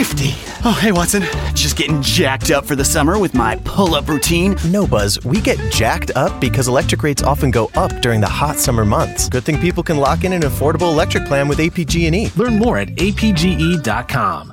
nifty. Oh, hey, Watson. Just getting jacked up for the summer with my pull-up routine. No, Buzz, we get jacked up because electric rates often go up during the hot summer months. Good thing people can lock in an affordable electric plan with APG&E. Learn more at apge.com.